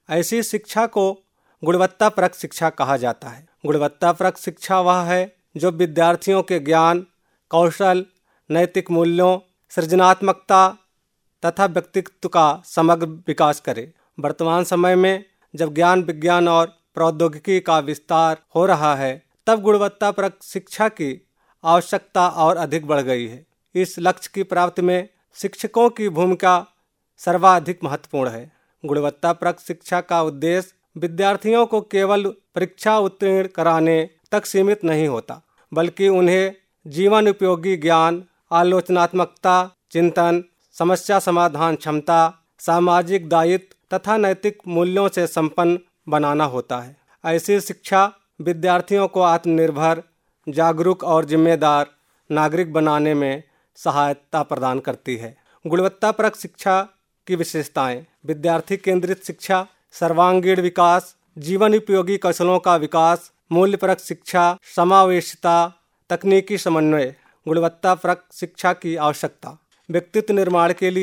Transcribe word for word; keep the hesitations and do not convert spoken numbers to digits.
ऐसी शिक्षा को गुणवत्तापरक शिक्षा कहा जाता है। गुणवत्तापरक शिक्षा वह है जो विद्यार्थियों के ज्ञान, कौशल, नैतिक मूल्यों, सृजनात्मकता तथा व्यक्तित्व का समग्र विकास करे। वर्तमान समय में जब ज्ञान, विज्ञान और प्रौद्योगिकी का विस्तार हो रहा है, तब गुणवत्तापरक शिक्षा की आवश्यकता और अधिक बढ़ गई है। इस लक्ष्य की प्राप्ति में शिक्षकों की भूमिका सर्वाधिक महत्वपूर्ण है। गुणवत्तापरक शिक्षा का उद्देश्य विद्यार्थियों को केवल परीक्षा उत्तीर्ण कराने तक सीमित नहीं होता, बल्कि उन्हें जीवन उपयोगी ज्ञान, आलोचनात्मकता, चिंतन, समस्या समाधान क्षमता, सामाजिक दायित्व तथा नैतिक मूल्यों से संपन्न बनाना होता है। ऐसी शिक्षा विद्यार्थियों को आत्मनिर्भर, जागरूक और जिम्मेदार नागरिक बनाने में सहायता प्रदान करती है। गुणवत्तापरक शिक्षा की विशेषताएं: विद्यार्थी केंद्रित शिक्षा, सर्वांगीण विकास, जीवन उपयोगी कौशलों का विकास, मूल्यपरक शिक्षा, समावेशिता, तकनीकी समन्वय। गुणवत्तापरक शिक्षा की आवश्यकता: व्यक्तित्व निर्माण के लिए